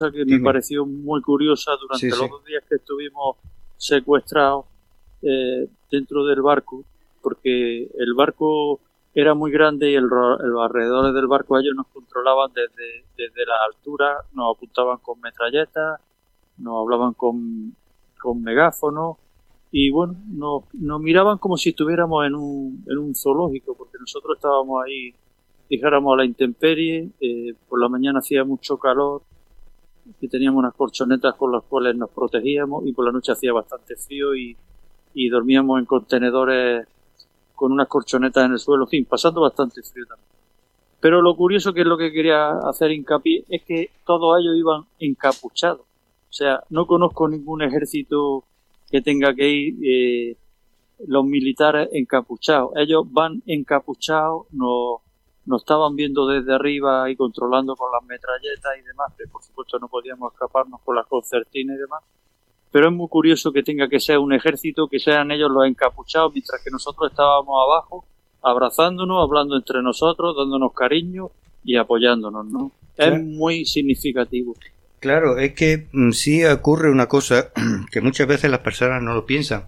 que me pareció muy curiosa durante los 2 días que estuvimos secuestrados dentro del barco, porque el barco era muy grande y los alrededores del barco ellos nos controlaban desde la altura, nos apuntaban con metralletas, nos hablaban con megáfonos y bueno, nos miraban como si estuviéramos en un zoológico, porque nosotros estábamos ahí, dijéramos, a la intemperie. Por la mañana hacía mucho calor y teníamos unas colchonetas con las cuales nos protegíamos, y por la noche hacía bastante frío y dormíamos en contenedores con unas colchonetas en el suelo, en fin, pasando bastante frío también. Pero lo curioso, que es lo que quería hacer hincapié, es que todos ellos iban encapuchados. O sea, no conozco ningún ejército que tenga que ir los militares encapuchados. Ellos van encapuchados, nos estaban viendo desde arriba y controlando con las metralletas y demás, que por supuesto no podíamos escaparnos con las concertinas y demás. Pero es muy curioso que tenga que ser un ejército, que sean ellos los encapuchados, mientras que nosotros estábamos abajo, abrazándonos, hablando entre nosotros, dándonos cariño y apoyándonos, ¿no? Claro. Es muy significativo. Claro, es que sí ocurre una cosa que muchas veces las personas no lo piensan.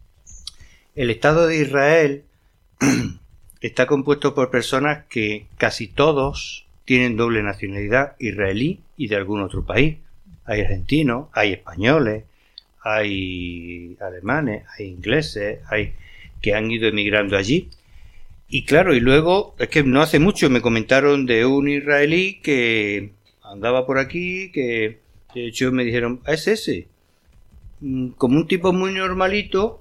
El Estado de Israel está compuesto por personas que casi todos tienen doble nacionalidad, israelí y de algún otro país. Hay argentinos, hay españoles, hay alemanes, hay ingleses, hay que han ido emigrando allí. Y claro, y luego, es que no hace mucho me comentaron de un israelí que andaba por aquí, que de hecho me dijeron, es ese, como un tipo muy normalito,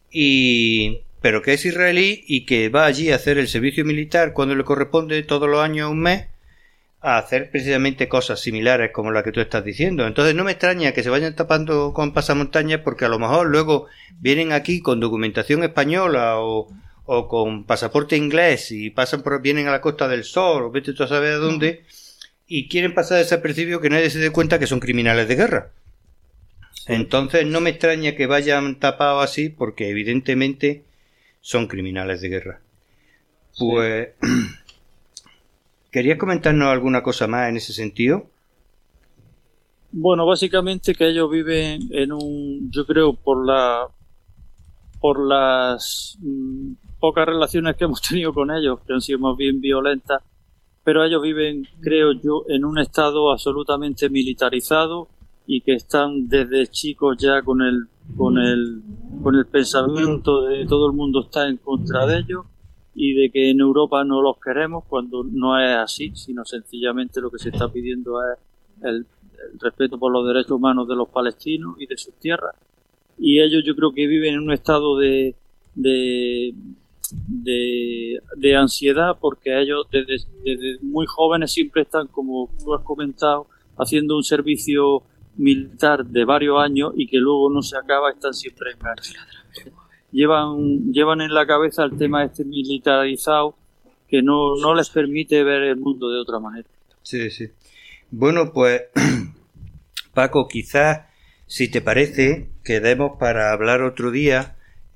pero que es israelí y que va allí a hacer el servicio militar cuando le corresponde todos los años, un mes, a hacer precisamente cosas similares como la que tú estás diciendo. Entonces no me extraña que se vayan tapando con pasamontañas, porque a lo mejor luego vienen aquí con documentación española o con pasaporte inglés y vienen a la Costa del Sol o vete tú a saber a dónde, y quieren pasar desapercibido, que nadie se dé cuenta que son criminales de guerra. Sí. Entonces no me extraña que vayan tapados así, porque evidentemente son criminales de guerra. Pues sí. ¿Querías comentarnos alguna cosa más en ese sentido? Bueno, básicamente que ellos viven yo creo por las pocas relaciones que hemos tenido con ellos, que han sido más bien violentas, pero ellos viven, creo yo, en un estado absolutamente militarizado, y que están desde chicos ya con el pensamiento de todo el mundo está en contra de ellos, y de que en Europa no los queremos, cuando no es así, sino sencillamente lo que se está pidiendo es el respeto por los derechos humanos de los palestinos y de sus tierras. Y ellos, yo creo que viven en un estado de ansiedad, porque ellos desde muy jóvenes siempre están, como tú has comentado, haciendo un servicio militar de varios años y que luego no se acaba, están siempre en guerra. Llevan en la cabeza el tema militarizado, que no les permite ver el mundo de otra manera. Sí, sí. Bueno, pues Paco, quizás, si te parece, quedemos para hablar otro día.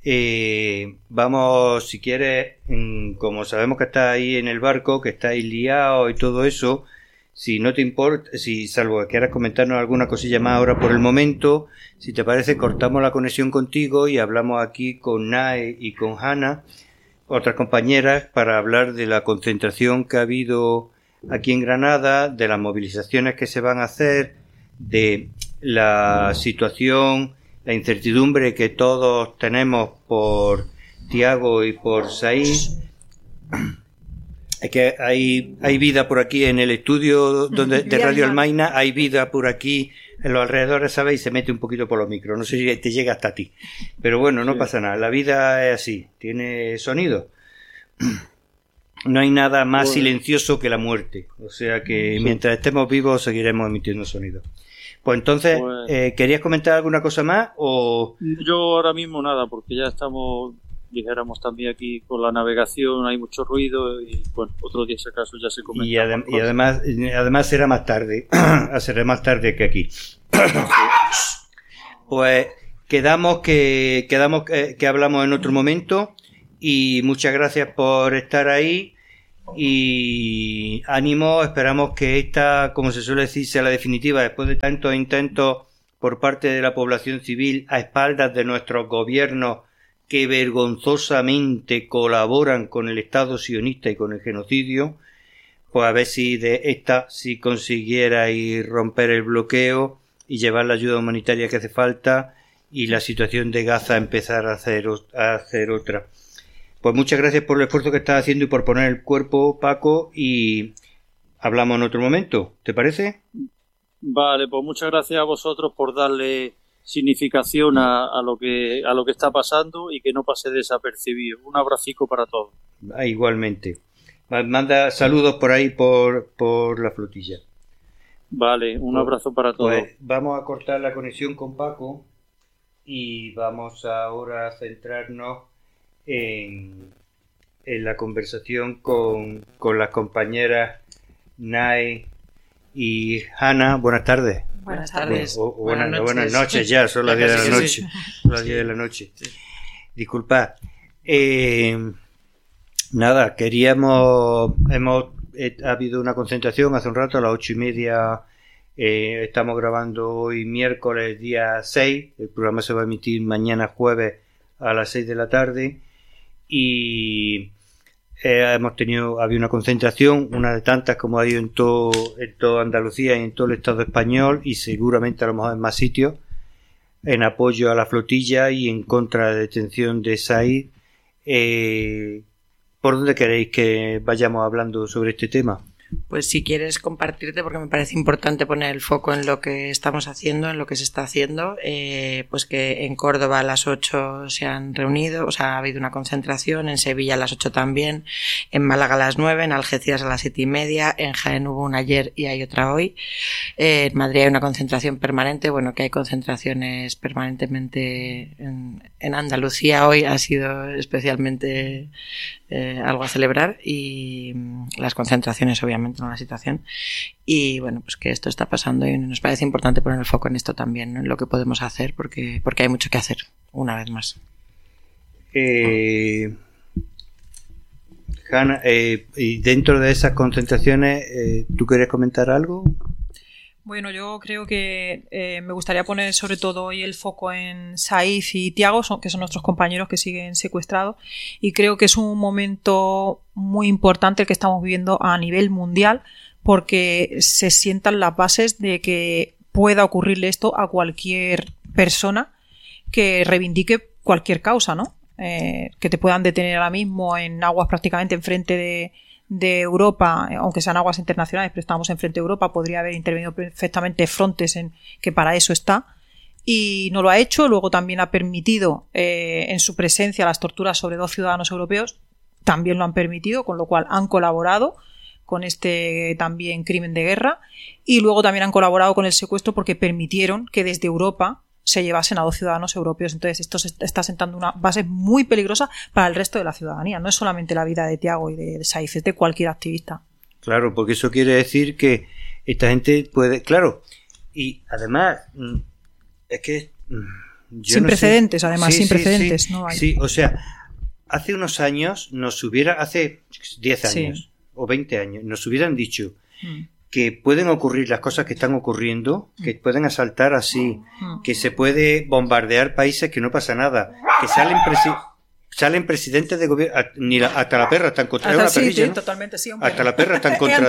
Vamos, si quieres, como sabemos que estás ahí en el barco, que estáis liados y todo eso, si no te importa, salvo que quieras comentarnos alguna cosilla más ahora por el momento, si te parece, cortamos la conexión contigo y hablamos aquí con Nae y con Hanna, otras compañeras, para hablar de la concentración que ha habido aquí en Granada, de las movilizaciones que se van a hacer, de la situación, la incertidumbre que todos tenemos por Tiago y por Said. Es que hay vida por aquí en el estudio de Radio Almaina, hay vida por aquí en los alrededores, ¿sabes? Y se mete un poquito por los micros, no sé si te llega hasta ti, pero bueno, no pasa nada, la vida es así, tiene sonido. No hay nada más silencioso que la muerte, o sea que mientras estemos vivos seguiremos emitiendo sonido. Pues entonces, ¿querías comentar alguna cosa más? O yo ahora mismo nada, porque ya estamos, dijéramos, también aquí con la navegación, hay mucho ruido y bueno, otro día si acaso ya se comenta. Y además será más tarde, será más tarde que aquí. Pues quedamos que hablamos en otro momento, y muchas gracias por estar ahí, Y ánimo, esperamos que esta, como se suele decir, sea la definitiva después de tantos intentos por parte de la población civil a espaldas de nuestros gobiernos que vergonzosamente colaboran con el Estado sionista y con el genocidio. Pues a ver si de esta si consiguiera ir romper el bloqueo y llevar la ayuda humanitaria que hace falta y la situación de Gaza empezar a hacer otra. Pues muchas gracias por el esfuerzo que estás haciendo y por poner el cuerpo, Paco, y hablamos en otro momento, ¿te parece? Vale, pues muchas gracias a vosotros por darle significación a lo que está pasando y que no pase desapercibido. Un abracico para todos. Igualmente. Manda saludos por ahí por la flotilla. Vale, un abrazo para todos. Pues vamos a cortar la conexión con Paco y vamos ahora a centrarnos en la conversación con las compañeras Nay y Hanna. Buenas tardes. Buenas tardes. Buenas noches ya, son las 10 de la noche. Son las 10 de la noche. Disculpad. Nada, ha habido una concentración hace un rato a las 8:30. Estamos grabando hoy miércoles día 6. El programa se va a emitir mañana jueves a las 6 de la tarde. Y había una concentración, una de tantas como ha habido en toda Andalucía y en todo el Estado español, y seguramente a lo mejor en más sitios, en apoyo a la flotilla y en contra de la detención de Said. ¿Por dónde queréis que vayamos hablando sobre este tema? Pues si quieres compartirte, porque me parece importante poner el foco en lo que estamos haciendo, en lo que se está haciendo, pues que en Córdoba a las 8 se han reunido, o sea, ha habido una concentración, en Sevilla a las 8 también, en Málaga a las 9, en Algeciras a las 7:30, en Jaén hubo una ayer y hay otra hoy, en Madrid hay una concentración permanente, bueno, que hay concentraciones permanentemente en Andalucía hoy ha sido especialmente algo a celebrar, y las concentraciones obviamente en la situación, y bueno, pues que esto está pasando y nos parece importante poner el foco en esto también, ¿no? En lo que podemos hacer, porque hay mucho que hacer, una vez más. Hanna, y dentro de esas concentraciones, ¿tú quieres comentar algo? Bueno, yo creo que me gustaría poner sobre todo hoy el foco en Saif y Tiago, que son nuestros compañeros que siguen secuestrados, y creo que es un momento muy importante el que estamos viviendo a nivel mundial, porque se sientan las bases de que pueda ocurrirle esto a cualquier persona que reivindique cualquier causa, ¿no? Que te puedan detener ahora mismo en aguas prácticamente enfrente de Europa, aunque sean aguas internacionales, pero estamos enfrente de Europa, podría haber intervenido perfectamente Frontex, que para eso está, y no lo ha hecho. Luego también ha permitido en su presencia las torturas sobre 2 ciudadanos europeos, también lo han permitido, con lo cual han colaborado con este también crimen de guerra, y luego también han colaborado con el secuestro porque permitieron que desde Europa se llevasen a 2 ciudadanos europeos. Entonces esto se está sentando una base muy peligrosa para el resto de la ciudadanía. No es solamente la vida de Tiago y de Saif, es de cualquier activista. Claro, porque eso quiere decir que esta gente puede... Claro, y además es que... sin precedentes, además, sin precedentes. No hay. Sí, o sea, hace unos años hace 10 años o 20 años, nos hubieran dicho que pueden ocurrir las cosas que están ocurriendo, que pueden asaltar así, que se puede bombardear países que no pasa nada, que salen presidentes de gobierno, hasta la perra está en contra de una perrilla, ¿no? Totalmente, sí, hasta la perra está en contra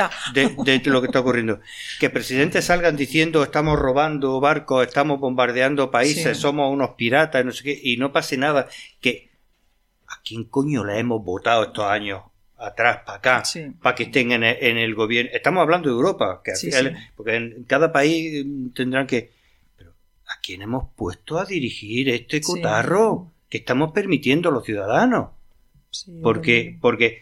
de lo que está ocurriendo. Que presidentes salgan diciendo estamos robando barcos, estamos bombardeando países, somos unos piratas, no sé qué, y no pase nada. Que ¿a quién coño le hemos votado estos años atrás para acá, para que estén en el gobierno? Estamos hablando de Europa, que porque en cada país tendrán que... Pero ¿a quién hemos puesto a dirigir este cotarro que estamos permitiendo los ciudadanos? Porque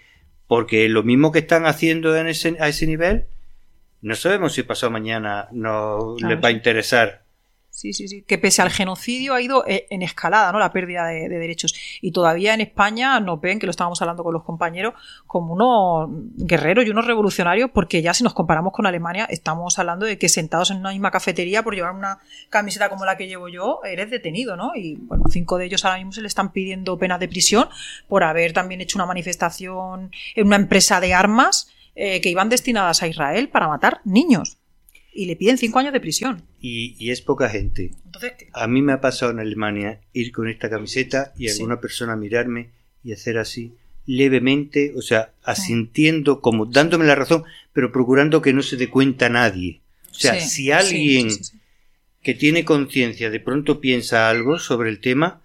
lo mismo que están haciendo a ese nivel, no sabemos si pasado mañana les va a interesar Sí, sí, sí. Que pese al genocidio ha ido en escalada, ¿no? La pérdida de derechos. Y todavía en España nos ven, que lo estábamos hablando con los compañeros, como unos guerreros y unos revolucionarios, porque ya si nos comparamos con Alemania, estamos hablando de que sentados en una misma cafetería por llevar una camiseta como la que llevo yo, eres detenido, ¿no? Y bueno, 5 de ellos ahora mismo se le están pidiendo penas de prisión por haber también hecho una manifestación en una empresa de armas que iban destinadas a Israel para matar niños. Y le piden 5 años de prisión. Y es poca gente. Entonces, a mí me ha pasado en Alemania ir con esta camiseta y alguna persona mirarme y hacer así levemente, o sea, asintiendo, como dándome la razón, pero procurando que no se dé cuenta nadie. O sea, si alguien que tiene conciencia de pronto piensa algo sobre el tema,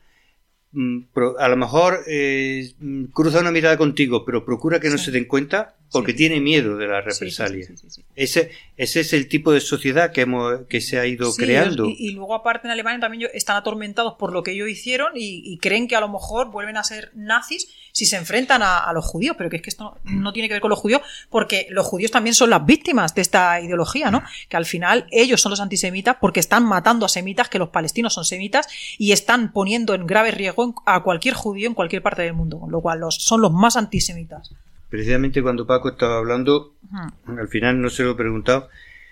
a lo mejor cruza una mirada contigo, pero procura que no se den cuenta porque tiene miedo de la represalia. Ese es el tipo de sociedad que se ha ido creando. Y luego aparte en Alemania también están atormentados por lo que ellos hicieron y creen que a lo mejor vuelven a ser nazis si se enfrentan a los judíos, pero que es que esto no tiene que ver con los judíos, porque los judíos también son las víctimas de esta ideología, ¿no? Que al final ellos son los antisemitas porque están matando a semitas, que los palestinos son semitas, y están poniendo en grave riesgo a cualquier judío en cualquier parte del mundo, con lo cual son los más antisemitas. Precisamente cuando Paco estaba hablando, al final no se lo he preguntado,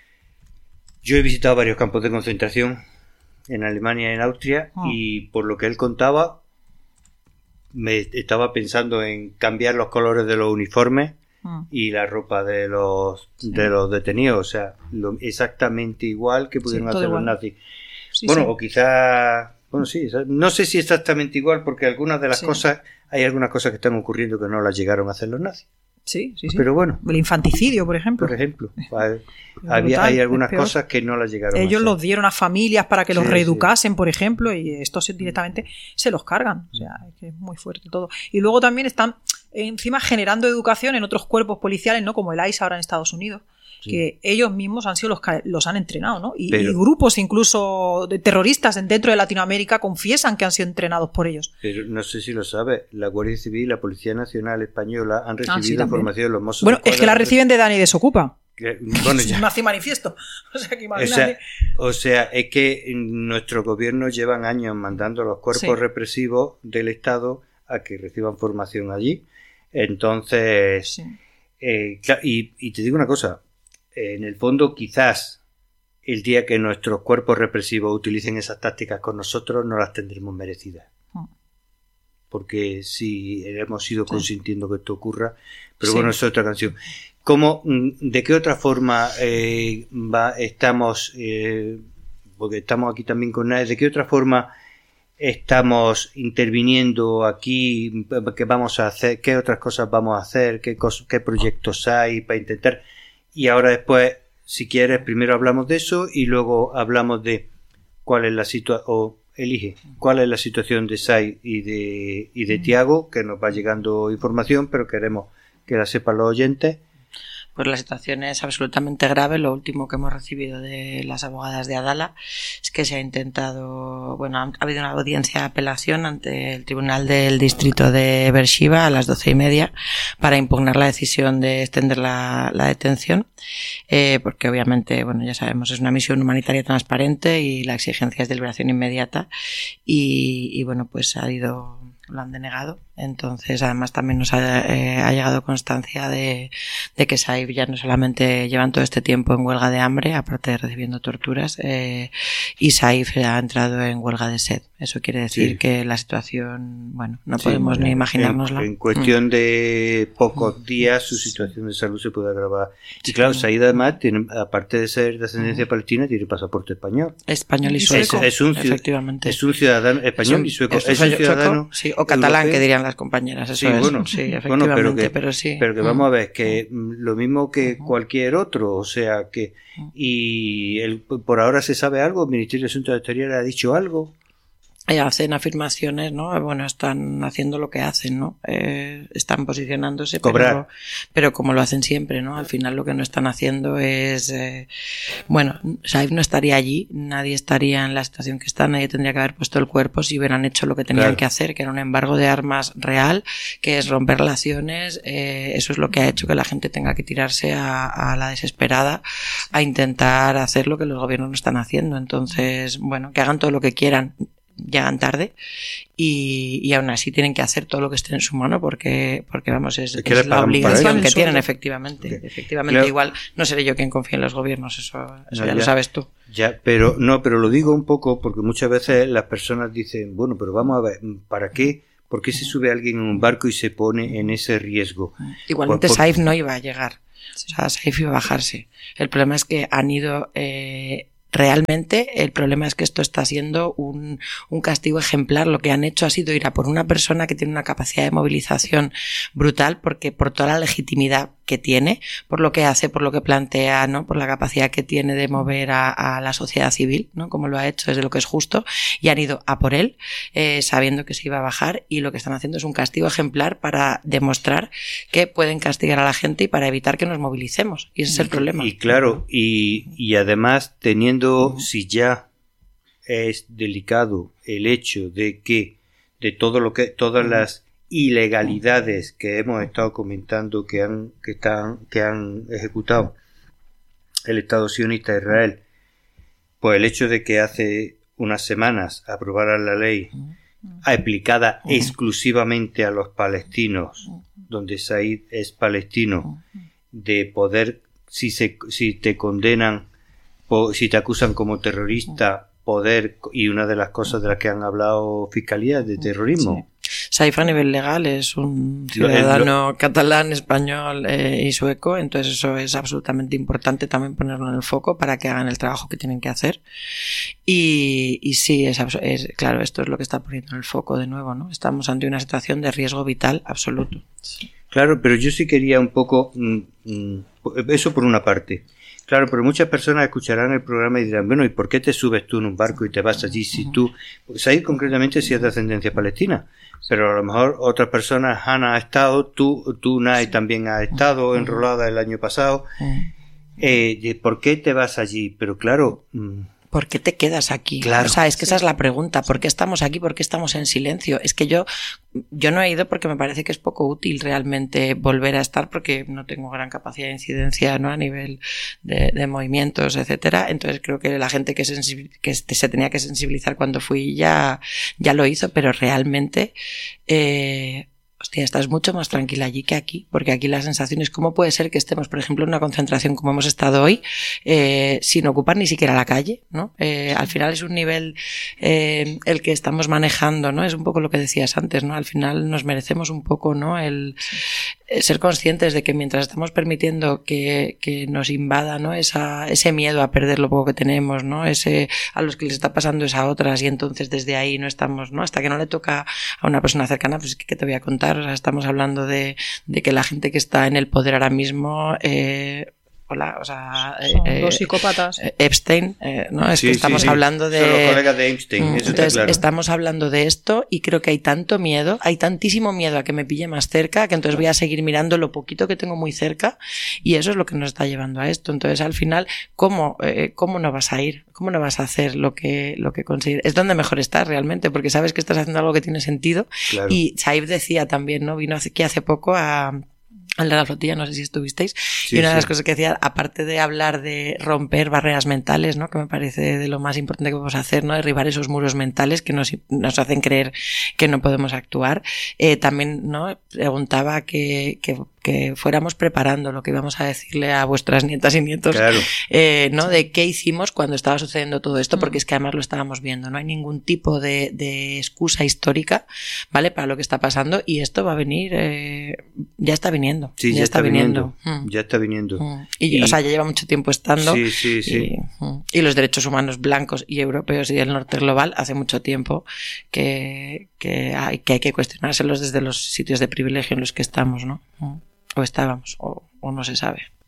yo he visitado varios campos de concentración en Alemania y en Austria, y por lo que él contaba, me estaba pensando en cambiar los colores de los uniformes y la ropa de los detenidos, o sea, exactamente igual que pudieron hacer los nazis. O quizás... Bueno, sí, no sé si exactamente igual, porque algunas de las cosas, hay algunas cosas que están ocurriendo que no las llegaron a hacer los nazis. Sí. Pero bueno. El infanticidio, por ejemplo. Hay algunas cosas que no las llegaron a hacer. Ellos los dieron a familias para que los reeducasen, por ejemplo, y estos directamente se los cargan. O sea, es que es muy fuerte todo. Y luego también están encima generando educación en otros cuerpos policiales, ¿no? Como el ICE ahora en Estados Unidos. Que ellos mismos han sido los han entrenado, ¿no? Y grupos incluso de terroristas dentro de Latinoamérica confiesan que han sido entrenados por ellos. Pero no sé si lo sabes, la Guardia Civil y la Policía Nacional Española han recibido información de los Mossos. Bueno, es que la reciben de Dani Desocupa. Bueno, ya. Nazi manifiesto. O sea, que imagínate. O sea, es que nuestro gobierno llevan años mandando a los cuerpos represivos del Estado a que reciban formación allí. Entonces, y te digo una cosa. En el fondo, quizás el día que nuestros cuerpos represivos utilicen esas tácticas con nosotros, no las tendremos merecidas. Porque sí hemos ido consintiendo que esto ocurra. Pero bueno, eso es otra canción. ¿De qué otra forma estamos, porque estamos aquí también con nadie, de qué otra forma estamos interviniendo aquí? ¿Qué vamos a hacer? ¿Qué otras cosas vamos a hacer? ¿Qué proyectos hay para intentar? Y ahora después, si quieres, primero hablamos de eso y luego hablamos de cuál es la situación, cuál es la situación de Sai y de Tiago, que nos va llegando información, pero queremos que la sepan los oyentes. Pues la situación es absolutamente grave. Lo último que hemos recibido de las abogadas de Adala es que se ha intentado, ha habido una audiencia de apelación ante el Tribunal del Distrito de Beersheba a las 12:30 para impugnar la decisión de extender la detención, porque obviamente, ya sabemos, es una misión humanitaria transparente y la exigencia es de liberación inmediata y pues lo han denegado. Entonces, además, también nos ha llegado constancia de que Saif ya no solamente llevan todo este tiempo en huelga de hambre, aparte de recibiendo torturas, y Saif ha entrado en huelga de sed. Eso quiere decir que la situación, no podemos ni imaginárnosla. En cuestión de pocos días, su situación de salud se puede agravar. Y claro, Saif además, aparte de ser de ascendencia palestina, tiene pasaporte español. Español y sueco. Efectivamente. Es un ciudadano español y sueco. Es un ciudadano. Sí, o catalán, que dirían las compañeras. Eso efectivamente, pero que vamos a ver, que lo mismo que cualquier otro, o sea que, y por ahora se sabe algo, el Ministerio de Asuntos Exteriores ha dicho algo. hacen afirmaciones, ¿no? Bueno, están haciendo lo que hacen, ¿no? Están posicionándose, pero como lo hacen siempre, ¿no? Al final lo que no están haciendo es, bueno, Saif no estaría allí, nadie estaría en la situación que está, nadie tendría que haber puesto el cuerpo si hubieran hecho lo que tenían que hacer, que era un embargo de armas real, que es romper relaciones, eso es lo que ha hecho que la gente tenga que tirarse a la desesperada a intentar hacer lo que los gobiernos no están haciendo. Entonces, bueno, que hagan todo lo que quieran, llegan tarde y aún así tienen que hacer todo lo que esté en su mano porque vamos, es la obligación que tienen, efectivamente. Claro. Igual no seré yo quien confíe en los gobiernos, eso no, ya lo sabes tú. Pero lo digo un poco porque muchas veces las personas dicen, bueno, pero vamos a ver, ¿para qué? ¿Por qué se sube alguien en un barco y se pone en ese riesgo? Igualmente Saif no iba a llegar, o sea, Saif iba a bajarse. El problema es que han ido... Realmente el problema es que esto está siendo un castigo ejemplar. Lo que han hecho ha sido ir a por una persona que tiene una capacidad de movilización brutal, porque por toda la legitimidad que tiene, por lo que hace, por lo que plantea, ¿no? Por la capacidad que tiene de mover a la sociedad civil, ¿no? Como lo ha hecho desde lo que es justo, y han ido a por él, sabiendo que se iba a bajar, y lo que están haciendo es un castigo ejemplar para demostrar que pueden castigar a la gente y para evitar que nos movilicemos, y ese es el problema. Y claro, y además teniendo, si ya es delicado el hecho de que de todo lo que todas las ilegalidades que hemos estado comentando que han ejecutado el Estado sionista de Israel, pues el hecho de que hace unas semanas aprobaran la ley aplicada exclusivamente a los palestinos, donde Said es palestino, de poder, si te condenan, si te acusan como terrorista, poder, y una de las cosas de las que han hablado fiscalías de terrorismo. Saif a nivel legal es un ciudadano catalán, español y sueco, entonces eso es absolutamente importante también ponerlo en el foco para que hagan el trabajo que tienen que hacer. Y sí, es claro, esto es lo que está poniendo en el foco de nuevo, ¿no? Estamos ante una situación de riesgo vital absoluto. Claro, pero yo sí quería un poco eso por una parte. Claro, pero muchas personas escucharán el programa y dirán, bueno, ¿y por qué te subes tú en un barco y te vas allí si tú... Pues ahí concretamente si es de ascendencia palestina, pero a lo mejor otras personas, Hannah ha estado, tú Nay también has estado enrolada el año pasado. ¿Por qué te vas allí? Pero claro... ¿Por qué te quedas aquí? Claro. O sea, es que esa es la pregunta. ¿Por qué estamos aquí? ¿Por qué estamos en silencio? Es que yo no he ido porque me parece que es poco útil realmente volver a estar porque no tengo gran capacidad de incidencia, ¿no? A nivel de movimientos, etcétera. Entonces creo que la gente que se tenía que sensibilizar cuando fui ya lo hizo, pero realmente... Hostia, estás mucho más tranquila allí que aquí, porque aquí la sensación es cómo puede ser que estemos, por ejemplo, en una concentración como hemos estado hoy, sin ocupar ni siquiera la calle, ¿no? Al final es un nivel el que estamos manejando, ¿no? Es un poco lo que decías antes, ¿no? Al final nos merecemos un poco, ¿no? El ser conscientes de que mientras estamos permitiendo que nos invada, ¿no? Ese miedo a perder lo poco que tenemos, ¿no? A los que les está pasando es a otras, y entonces desde ahí no estamos, ¿no? Hasta que no le toca a una persona cercana, pues ¿qué te voy a contar? O sea, estamos hablando de que la gente que está en el poder ahora mismo, son dos psicópatas. Epstein, ¿no? Es que estamos hablando de... Son los colegas de Epstein, eso entonces, está claro. Estamos hablando de esto y creo que hay tanto miedo, hay tantísimo miedo a que me pille más cerca, que entonces voy a seguir mirando lo poquito que tengo muy cerca, y eso es lo que nos está llevando a esto. Entonces, al final, ¿cómo no vas a ir? ¿Cómo no vas a hacer lo que consideres? Es donde mejor estás realmente, porque sabes que estás haciendo algo que tiene sentido. Claro. Y Saif decía también, ¿no? Vino aquí hace poco al de la flotilla, no sé si estuvisteis, y una de las cosas que decía, aparte de hablar de romper barreras mentales, ¿no? Que me parece de lo más importante que podemos hacer, ¿no? Derribar esos muros mentales que nos hacen creer que no podemos actuar. También, ¿no? Preguntaba que fuéramos preparando lo que íbamos a decirle a vuestras nietas y nietos, claro. ¿no? De qué hicimos cuando estaba sucediendo todo esto, porque es que además lo estábamos viendo, no hay ningún tipo de excusa histórica, ¿vale? Para lo que está pasando, y esto va a venir, ya está viniendo. Sí, ya está viniendo. Ya está viniendo. O sea, ya lleva mucho tiempo estando. Sí. Y los derechos humanos blancos y europeos y del norte global hace mucho tiempo que hay que cuestionárselos desde los sitios de privilegio en los que estamos, ¿no? O estábamos, o no se sabe.